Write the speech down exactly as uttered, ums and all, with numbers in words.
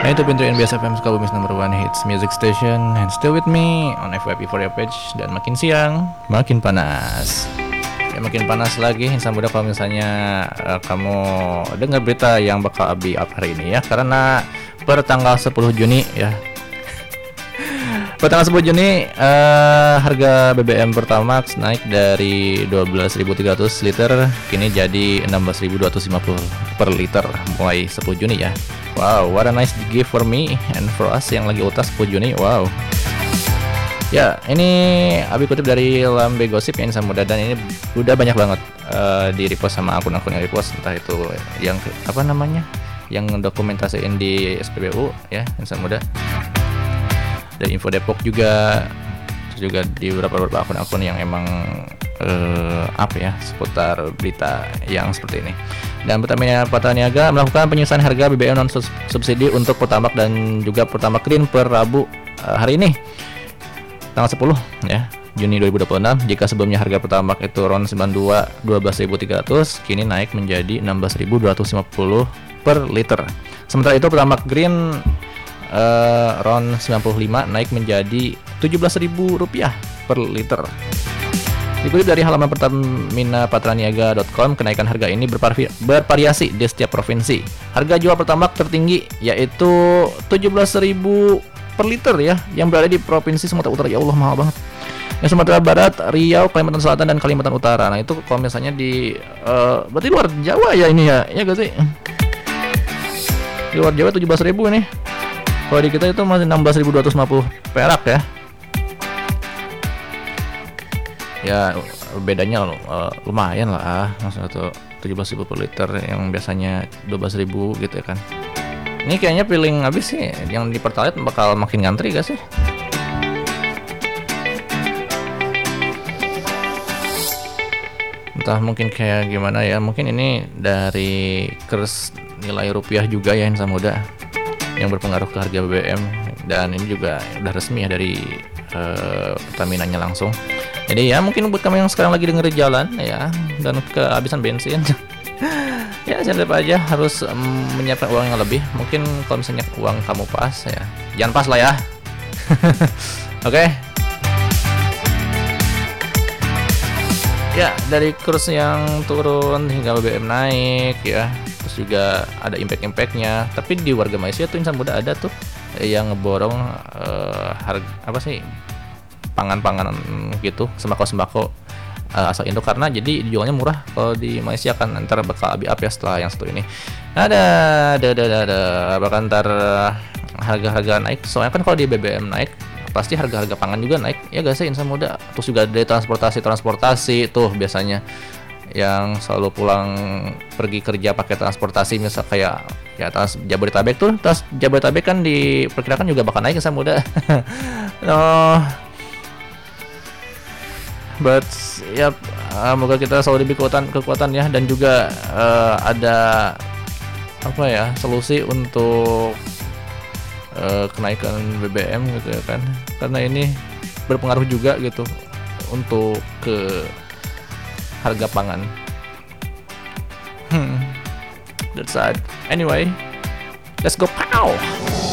Nah itu pintu N B S F M Sukabumi's number one hits music station. And still with me on F Y P for your page. Dan makin siang, makin panas. Ya makin panas lagi insan muda kalau misalnya uh, kamu dengar berita yang bakal Abi up hari ini ya. Karena per tanggal sepuluh Juni ya, per tanggal sepuluh Juni uh, harga B B M Pertamax naik dari dua belas ribu tiga ratus liter kini jadi enam belas ribu dua ratus lima puluh per liter mulai sepuluh Juni ya. Wow, what a nice gift for me and for us yang lagi utas sepuluh Juni. Wow. Ya, ini Abi kutip dari Lambe Gosip ya insan muda, dan ini udah banyak banget uh, di repost sama akun-akun yang repost, entah itu yang apa namanya, yang dokumentasiin di S P B U ya insan muda. Dan info Depok juga, terus juga di beberapa akun-akun yang emang uh, apa ya seputar berita yang seperti ini. Dan Pertamina Patraniaga melakukan penyusunan harga B B M non subsidi untuk Pertamax dan juga Pertamax Green per Rabu uh, hari ini tanggal sepuluh ya Juni dua ribu dua puluh enam. Jika sebelumnya harga Pertamax itu RON sembilan puluh dua dua belas ribu tiga ratus, kini naik menjadi enam belas ribu dua ratus lima puluh per liter. Sementara itu Pertamax Green uh, RON sembilan puluh lima naik menjadi tujuh belas ribu rupiah per liter. Dikutip dari halaman pertamina patraniaga dot com, kenaikan harga ini bervari- bervariasi di setiap provinsi. Harga jual Pertamax tertinggi yaitu tujuh belas ribu per liter ya, yang berada di provinsi Sumatera Utara. Ya Allah, mahal banget. Yang Sumatera Barat, Riau, Kalimantan Selatan, dan Kalimantan Utara. Nah itu kalau misalnya di uh, berarti luar Jawa ya ini ya, ya gak sih? Di luar Jawa tujuh belas ribu nih. Kalau di kita itu masih enam belas ribu dua ratus lima puluh perak ya. Ya bedanya uh, lumayan lah, maksudnya tuh tujuh belas ribu per liter yang biasanya dua belas ribu gitu ya kan. Ini kayaknya feeling habis sih, yang di Pertalite bakal makin ngantri gak sih? Entah mungkin kayak gimana ya, mungkin ini dari kurs nilai rupiah juga ya insan muda yang berpengaruh ke harga B B M, dan ini juga udah resmi ya dari uh, Pertamina-nya langsung. Jadi ya mungkin buat kamu yang sekarang lagi denger di jalan ya dan kehabisan bensin ya jangan lupa aja harus um, menyiapkan uang yang lebih. Mungkin kalau misalnya uang kamu pas ya, jangan pas lah ya. Oke okay. Ya, dari kurs yang turun hingga B B M naik ya, terus juga ada impact-impactnya. Tapi di warga Malaysia tuh insan muda ada tuh yang ngeborong uh, harga apa sih, pangan-pangan gitu, sembako-sembako uh, asal Indo, karena jadi dijualnya murah kalau di Malaysia kan. Ntar bakal abi up ya setelah yang satu ini. Ada, ada, ada, ada, ada. Bakal ntar uh, harga-harga naik. Soalnya kan kalau di B B M naik, pasti harga-harga pangan juga naik. Ya gak sih insan muda. Terus juga dari transportasi-transportasi tuh biasanya yang selalu pulang pergi kerja pakai transportasi, misal kayak ya trans Jabodetabek tuh, trans Jabodetabek kan diperkirakan juga bakal naik insan muda. No. But ya yep, uh, moga kita selalu diberi kekuatan kekuatan ya, dan juga uh, ada apa ya solusi untuk uh, kenaikan B B M gitu ya kan, karena ini berpengaruh juga gitu untuk ke harga pangan. Hmm, that's sad. Anyway, let's go pow.